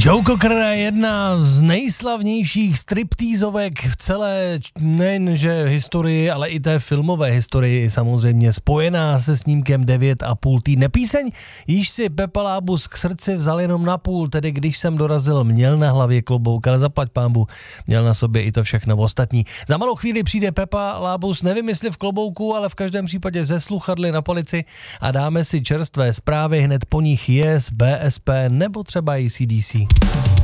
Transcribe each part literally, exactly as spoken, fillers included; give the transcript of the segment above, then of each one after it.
Joe Cocker je jedna z nejslavnějších striptýzovek v celé nejenže historii, ale i té filmové historii, samozřejmě spojená se snímkem devět a půl týdne. Píseň, již si Pepa Lábus k srdci vzal jenom na půl, tedy když jsem dorazil, měl na hlavě klobouk, ale zaplať pánbu, měl na sobě i to všechno ostatní. Za malou chvíli přijde Pepa Lábus, nevím jestli v klobouku, ale v každém případě ze sluchadly na polici a dáme si čerstvé zprávy, hned po nich Yes, B S P nebo třeba i C D C.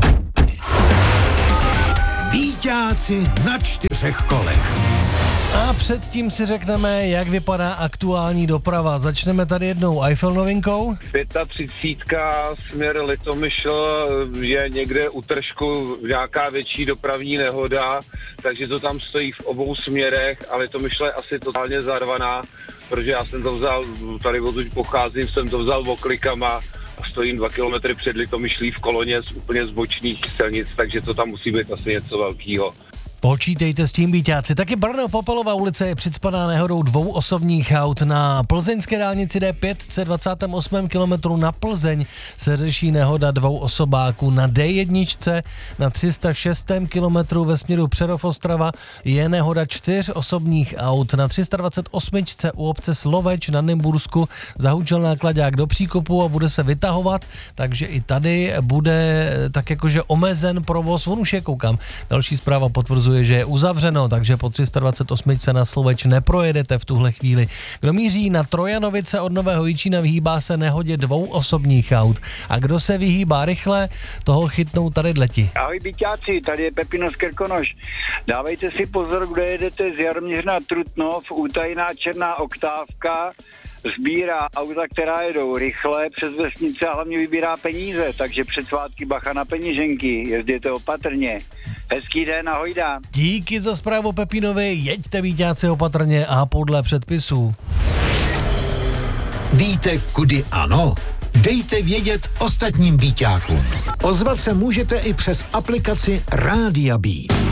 Víťáci na čtyřech kolech. A předtím si řekneme, jak vypadá aktuální doprava. Začneme tady jednou Eiffel novinkou. třicítka směr Litomyšl je někde u Tržku nějaká větší dopravní nehoda, takže to tam stojí v obou směrech, ale Litomyšl je asi totálně zarvaná, protože já jsem to vzal, tady odtud pocházím, jsem to vzal oklikama a stojím dva kilometry před Litomyšlí v koloně z úplně z bočních silnic, takže to tam musí být asi něco velkýho. Počítejte s tím, víťáci. Taky Brno Popelova ulice je přicpaná nehodou dvou osobních aut. Na plzeňské dálnici D pět C dvacátém osmém kilometru na Plzeň se řeší nehoda dvou osobáků. Na D jedna na tři sta šestém kilometru ve směru Přerov Ostrava je nehoda čtyř osobních aut. Na tři sta dvacet osm u obce Sloveč na Nymbursku zahučel nákladák do příkopu a bude se vytahovat, takže i tady bude tak jakože omezen provoz. On už je, koukám. Další zpráva potvrzuje, že je uzavřeno, takže po tři sta dvacet osm na Sloveč neprojedete v tuhle chvíli. Kdo míří na Trojanovice od Nového Jičína, vyhýbá se nehodě dvou osobních aut. A kdo se vyhýbá rychle, toho chytnou tady dleti. Ahoj byťáci, tady je Pepino z Krkonoš. Dávejte si pozor, kdo jedete z Jaroměř na Trutnov, utajená černá oktávka sbírá auta, která jedou rychle přes vesnice a hlavně vybírá peníze, takže před svátky bacha na peněženky, jezděte opatrně. Hezký den, ahojda. Díky za zprávu Pepinovi, jeďte víťáci opatrně a podle předpisů. Víte, kudy ano? Dejte vědět ostatním víťákům. Ozvat se můžete i přes aplikaci Rádia B.